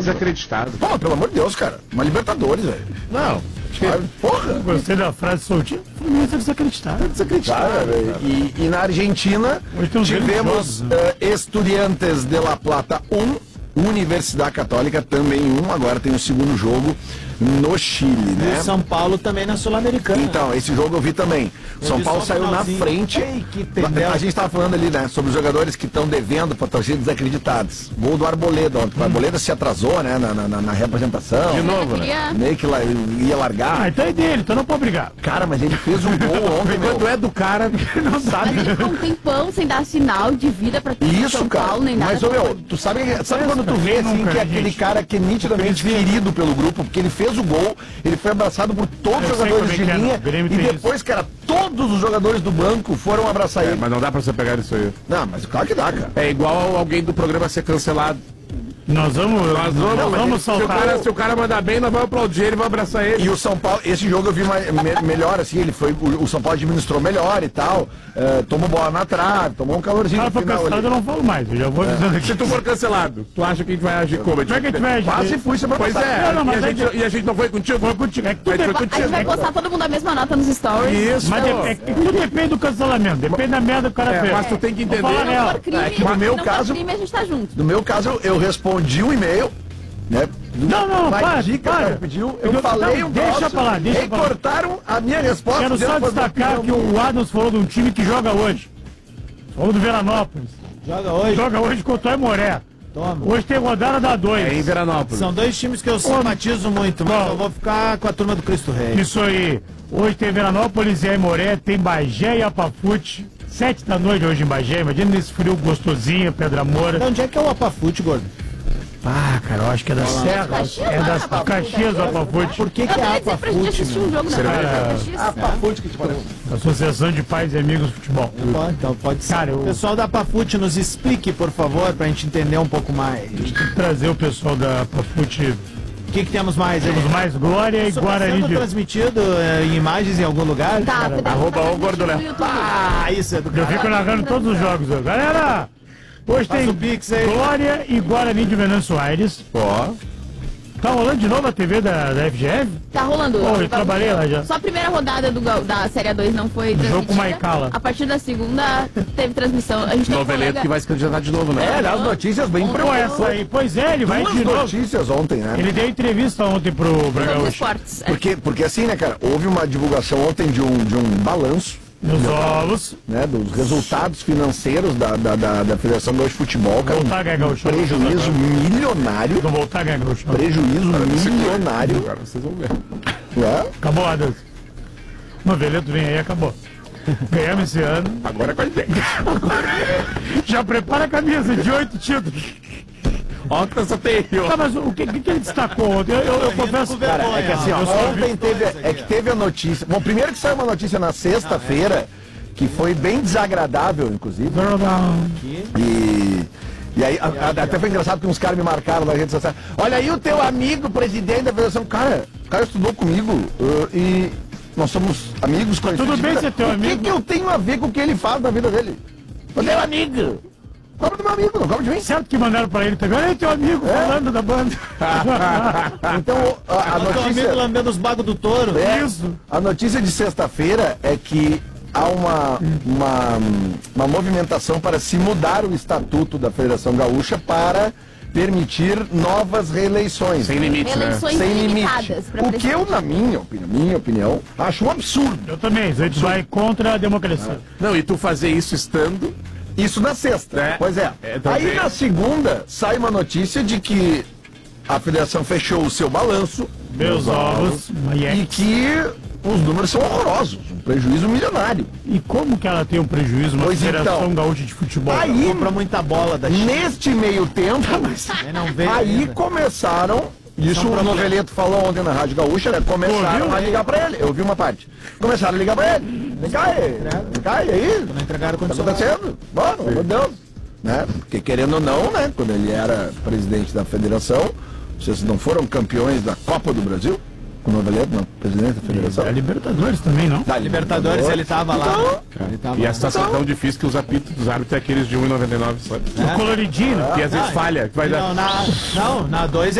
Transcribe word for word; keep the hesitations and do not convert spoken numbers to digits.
desacreditado. Pô, pelo amor de Deus, cara. Uma Libertadores, velho. Não. Ah, porra. Gostei da frase soltinha. Fluminense é desacreditado. Desacreditado. E, e na Argentina tivemos uh, Estudiantes de La Plata um, Universidade Católica também um. Agora tem o segundo jogo no Chile, né? E o São Paulo também na Sul-Americana. Então, esse jogo eu vi também. Eu São vi Paulo só o saiu na finalzinho. frente. Ei, que a, tendel. a gente estava falando ali, né? Sobre os jogadores que estão devendo para torcida desacreditados. Gol do Arboleda ontem. O Arboleda se atrasou, né? Na, na, na representação. De novo, né? Meio que lá, ia largar. Ah, então é dele, então não pode brigar. Cara, mas ele fez um gol ontem, meu. Quando é do cara, não sabe. Mas ele ficou um tempão sem dar sinal de vida pra Isso, São cara. Paulo, nem nada. Mas, ô, meu, tu sabe, sabe quando tu vê, assim, que é aquele cara que é nitidamente ferido pelo grupo, porque ele fez o gol, ele foi abraçado por todos os jogadores de linha, e depois, cara, todos os jogadores do banco foram abraçar É, ele. mas não dá pra você pegar isso aí. Não, mas claro que dá, cara. É igual alguém do programa ser cancelado. Nós vamos, Nós vamos, nós vamos se, o saltar. cara, se o cara mandar bem, nós vamos aplaudir ele e vamos abraçar ele. E o São Paulo, esse jogo eu vi mais, me, melhor, assim, ele foi, o, o São Paulo administrou melhor e tal, uh, tomou bola na trave, tomou um calorzinho Se no for final cancelado, ali. eu não falo mais. Eu já vou dizendo aqui. Se tu for cancelado, tu acha que a gente vai agir como? Como é que a gente vai agir? Quase fui semana Pois passada. é, Não, não, e, mas a é gente, que- e a gente não foi contigo? Foi contigo. É que tudo A gente foi depende- A gente vai contigo. postar todo mundo a mesma nota nos stories. Isso, Mas pô. é, é que tudo depende do cancelamento. Depende da merda que o cara É, fez. mas tu tem que Vou entender. falar Se real. não for crime, É que no meu se não caso- for crime, a gente tá junto. No meu caso, eu respondi um e-mail, né? Não, não, Uma para, dica que para. ela pediu, eu Eu- falei não, um deixa troço, pra lá, deixa e pra lá. cortaram a minha resposta. Quero só dizendo foi destacar uma que opinião. o Adams falou de um time que joga hoje. Falou do Veranópolis. Joga hoje. Joga hoje contra o Aimoré. Toma. Hoje tem rodada da É em dois. Veranópolis. São dois times que eu simpatizo muito, mas Bom. eu vou ficar com a turma do Cristo Rei. Isso aí. Hoje tem Veranópolis e Aimoré, tem Bagé e Apafute. Sete da noite hoje em Bagé. Imagina nesse frio gostosinho, Pedra Moura. De onde é que é o Apafute, gordo? Ah, cara, eu acho que é da Serra. Caxias, É lá, das Apafute. Caxias o Apafute. Por que, Eu que é queria dizer pra gente Apafute? assistir um jogo na Caxias. Ah, Pafute que te parece. Associação de Pais e Amigos de Futebol. Bom, então pode ser. Cara, eu- O pessoal da Apafute nos explique, por favor, pra gente entender um pouco mais. Tem que trazer o pessoal da Apafute. O que, que temos mais aí? Temos mais Glória e Isso está Guarani sendo de... transmitido eh, em imagens em algum lugar? Tá, Cara, Federico, Arroba tá o Gordo Léo. no YouTube. Ah, isso é do Eu cara. fico narrando todos os jogos. ó. Galera, hoje Faz tem o Pix aí. Glória e Guarani de Venâncio Aires. Ó. Tá rolando de novo a T V da, da F G F? Tá rolando. Pô, eu trabalhei lá já. Só a primeira rodada do, Gal- da Série A dois não foi Jogo transmitida. com Maicala. A partir da segunda teve transmissão. A gente tem um Noveleto colega- que vai se candidatar de novo, né? É, aliás, notícias bem Pô, Pô, essa aí. Pois é, ele vai Duas de novo. notícias ontem, né? Ele deu entrevista ontem pro Globo Bragaúcho. Esportes. É. Porque, porque assim, né, cara, houve uma divulgação ontem de um, de um balanço, Nos ovos. né, dos resultados financeiros da, da, da, da Federação Gaúcha de Futebol, cara, Voltar a ganhar o um chão. prejuízo milionário, Não voltar a ganhar o chão. prejuízo milionário, Cara, vocês vão ver. né? Acabou, Adams. Noveleto vem aí, acabou. Ganhamos esse ano. Agora é com a gente. Já prepara a camisa de oito títulos. Ó, que só tem eu. Tá, mas o que, que ele destacou ontem? Eu, eu, eu confesso, Cara, é que assim, ó, eu só ontem teve, é que teve a notícia. Bom, primeiro que saiu uma notícia na sexta-feira, que foi bem desagradável, inclusive. E, e aí, a- a- até foi engraçado que uns caras me marcaram na rede social. Olha aí o teu amigo, presidente da federação. Cara, o cara estudou comigo uh, e nós somos amigos. conhecidos tudo de bem vida. ser teu O que amigo. que eu tenho a ver com o que ele faz na vida dele? Eu tenho amigo. Cobra do meu amigo, não cobra de mim. certo que mandaram pra ele também. Olha aí teu amigo É. falando da banda. Então, a, a O teu amigo notícia... lambendo os bagos do touro. É, Isso. A notícia de sexta-feira é que há uma, uma, uma movimentação para se mudar o estatuto da Federação Gaúcha para permitir novas reeleições. Sem limite, né? Eleições Sem limite. ilimitadas pra O que eu, presidente. na minha opinião, minha opinião, acho um absurdo. Eu também, a gente vai contra a democracia. Não, e tu fazer isso estando... Isso na sexta. É. Pois é. É, também. Aí na segunda sai uma notícia de que a federação fechou o seu balanço Meus ovos. e E, que os números são horrorosos, um prejuízo milionário. e como que ela tem um prejuízo na Pois Federação então. Gaúcha de Futebol? Aí, Comprou muita bola da China. neste meio tempo, Ele não veio aí ainda. começaram, isso o Noveleto falou ontem na Rádio Gaúcha, né? Começaram Ouviu? a ligar pra ele, eu ouvi uma parte. Começaram a ligar pra ele. Vem cá aí, vem cá e aí, Não entregaram o que tá condicionado. acontecendo? Mano, meu Deus. Né? Porque querendo ou não, né? Quando ele era presidente da federação, vocês não foram campeões da Copa do Brasil? Com o Noveleto, não, presidente da federação. A Libertadores também, não? Da Libertadores, ele tava lá. Então, Ele tava E a lá. situação tão difícil que os apitos dos árbitros é aqueles de um e noventa e nove, sabe? O coloridinho. Que às vezes falha, que vai dar... Não, na, não, na dois